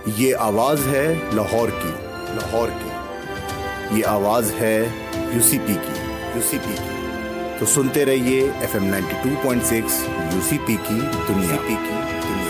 ये आवाज है लाहौर की, लाहौर की। ये आवाज है यूसीपी की, यूसीपी की। तो सुनते रहिए FM 92.6 यूसीपी की दुनिया, की दुनिया।